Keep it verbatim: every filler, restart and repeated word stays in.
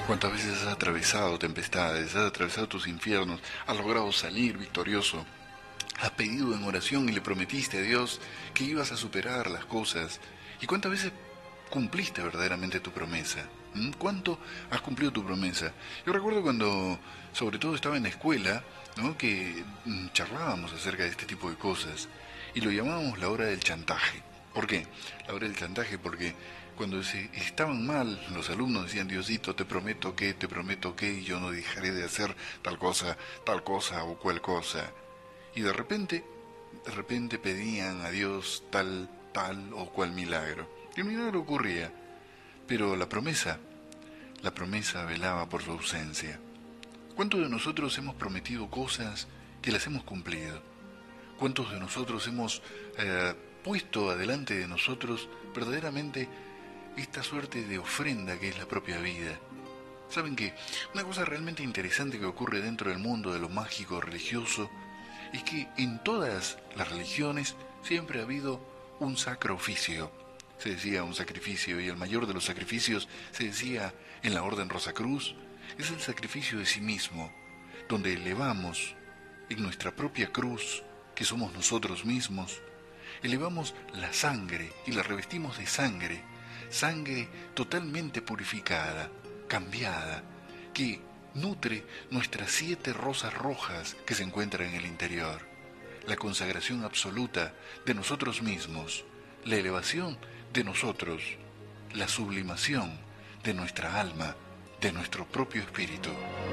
¿Cuántas veces has atravesado tempestades, has atravesado tus infiernos, has logrado salir victorioso? Has pedido en oración y le prometiste a Dios que ibas a superar las cosas. ¿Y cuántas veces cumpliste verdaderamente tu promesa? ¿Mm? ¿Cuánto has cumplido tu promesa? Yo recuerdo cuando, sobre todo, estaba en la escuela, ¿no? que mm, charlábamos acerca de este tipo de cosas y lo llamábamos la hora del chantaje. ¿Por qué? La hora del chantaje porque cuando se estaban mal, los alumnos decían: Diosito, te prometo que, te prometo que, y yo no dejaré de hacer tal cosa, tal cosa o cual cosa. Y de repente, de repente pedían a Dios tal, tal o cual milagro. Y el milagro ocurría, pero la promesa, la promesa velaba por su ausencia. ¿Cuántos de nosotros hemos prometido cosas que las hemos cumplido? ¿Cuántos de nosotros hemos eh, puesto adelante de nosotros verdaderamente esta suerte de ofrenda que es la propia vida? ¿Saben qué? Una cosa realmente interesante que ocurre dentro del mundo de lo mágico religioso es que en todas las religiones siempre ha habido un sacro oficio. Se decía un sacrificio, y el mayor de los sacrificios, se decía en la Orden Rosacruz, es el sacrificio de sí mismo, donde elevamos en nuestra propia cruz, que somos nosotros mismos, elevamos la sangre y la revestimos de sangre, sangre totalmente purificada, cambiada, que nutre nuestras siete rosas rojas que se encuentran en el interior, la consagración absoluta de nosotros mismos, la elevación de nosotros, la sublimación de nuestra alma, de nuestro propio espíritu.